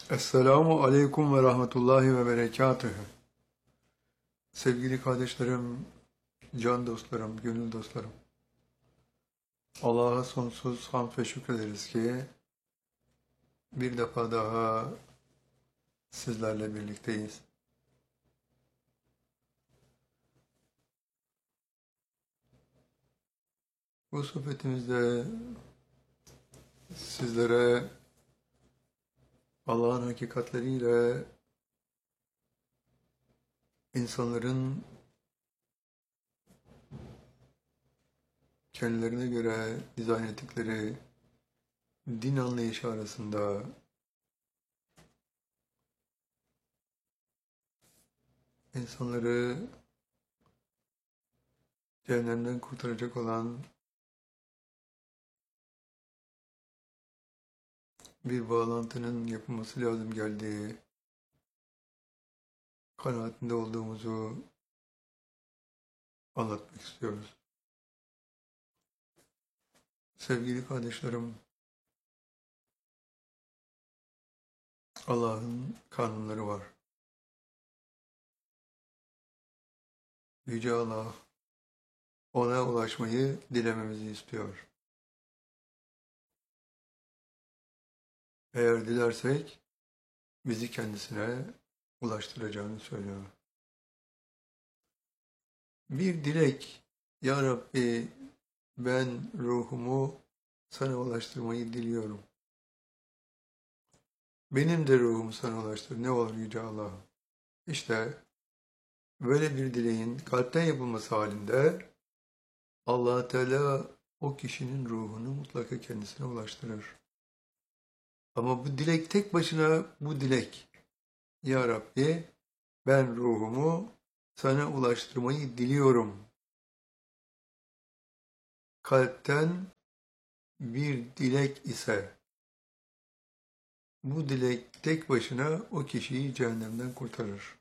Esselamu Aleyküm ve Rahmetullahi ve Berekatühü. Sevgili kardeşlerim, can dostlarım, gönül dostlarım. Allah'a sonsuz hamd ve şükrederiz ki bir defa daha sizlerle birlikteyiz. Bu sohbetimizde sizlere Allah'ın hakikatleriyle insanların kendilerine göre dizayn ettikleri din anlayışı arasında insanları cehennemden kurtaracak olan bir bağlantının yapılması lazım geldiği kanaatinde olduğumuzu anlatmak istiyoruz. Sevgili kardeşlerim, Allah'ın kanunları var. Yüce Allah ona ulaşmayı dilememizi istiyor. Eğer dilersek bizi kendisine ulaştıracağını söylüyor. Bir dilek, Ya Rabbi ben ruhumu sana ulaştırmayı diliyorum. Benim de ruhumu sana ulaştır. Ne olur Yüce Allah. İşte böyle bir dileğin kalpten yapılması halinde Allah Teala o kişinin ruhunu mutlaka kendisine ulaştırır. Ama bu dilek tek başına bu dilek. Ya Rabbi ben ruhumu sana ulaştırmayı diliyorum. Kalpten bir dilek ise bu dilek tek başına o kişiyi cehennemden kurtarır.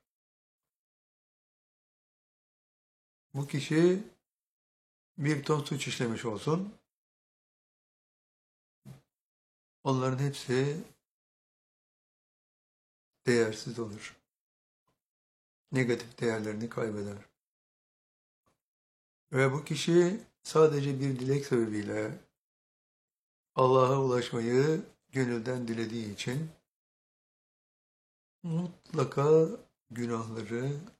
Bu kişi bir ton suç işlemiş olsun. Onların hepsi değersiz olur. Negatif değerlerini kaybeder. Ve bu kişi sadece bir dilek sebebiyle Allah'a ulaşmayı gönülden dilediği için mutlaka günahları